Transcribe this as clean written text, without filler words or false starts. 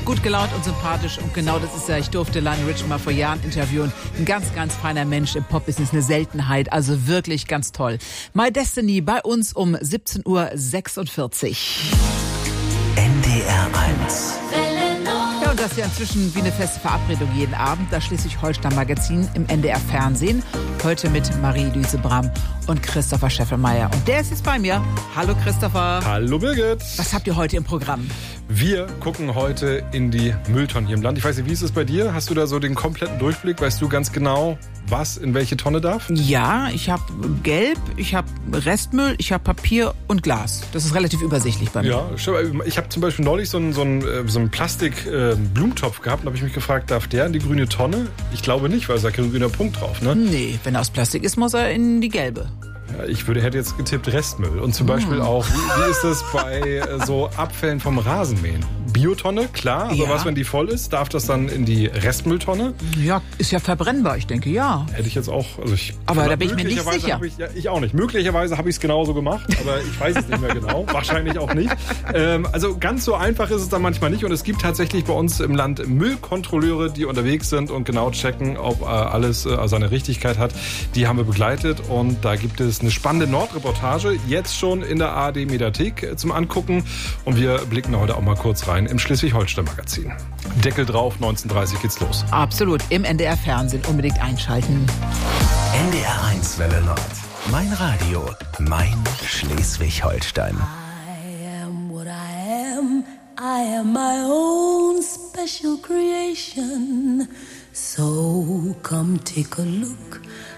gut gelaunt und sympathisch. Und genau das ist er. Ich durfte Lionel Richie mal vor Jahren interviewen. Ein ganz, ganz feiner Mensch im Pop-Business, eine Seltenheit. Also wirklich ganz toll. My Destiny bei uns um 17:46 Uhr. NDR 1. Ja, und das ist ja inzwischen wie eine feste Verabredung jeden Abend. Das Schleswig-Holstein-Magazin im NDR-Fernsehen. Heute mit Marie-Louise Bramm und Christopher Scheffelmeier. Und der ist jetzt bei mir. Hallo Christopher. Hallo Birgit. Was habt ihr heute im Programm? Wir gucken heute in die Mülltonnen hier im Land. Ich weiß nicht, wie ist es bei dir? Hast du da so den kompletten Durchblick? Weißt du ganz genau, was in welche Tonne darf? Ja, ich habe Gelb, ich habe Restmüll, ich habe Papier und Glas. Das ist relativ übersichtlich bei mir. Ja, ich habe zum Beispiel neulich so einen Plastik-Blumentopf gehabt und habe ich mich gefragt, darf der in die grüne Tonne? Ich glaube nicht, weil es da kein grüner Punkt drauf, ne? Nee, wenn er aus Plastik ist, muss er in die gelbe. Ja, hätte jetzt getippt Restmüll. Und zum Beispiel auch, wie ist das bei so Abfällen vom Rasenmähen? Biotonne, klar, aber was, wenn die voll ist, darf das dann in die Restmülltonne? Ja, ist ja verbrennbar, ich denke, ja. Hätte ich jetzt auch, aber da bin ich mir nicht sicher. Ich auch nicht. Möglicherweise habe ich es genauso gemacht, aber ich weiß es nicht mehr genau. Wahrscheinlich auch nicht. Also ganz so einfach ist es dann manchmal nicht. Und es gibt tatsächlich bei uns im Land Müllkontrolleure, die unterwegs sind und genau checken, ob alles seine Richtigkeit hat. Die haben wir begleitet und da gibt es eine spannende Nordreportage, jetzt schon in der ARD-Mediathek zum Angucken. Und wir blicken heute auch mal kurz rein im Schleswig-Holstein-Magazin. Deckel drauf, 19:30 geht's los. Absolut, im NDR-Fernsehen unbedingt einschalten. NDR 1 Welle Nord. Mein Radio, mein Schleswig-Holstein. I am what I am. I am my own special creation. So come take a look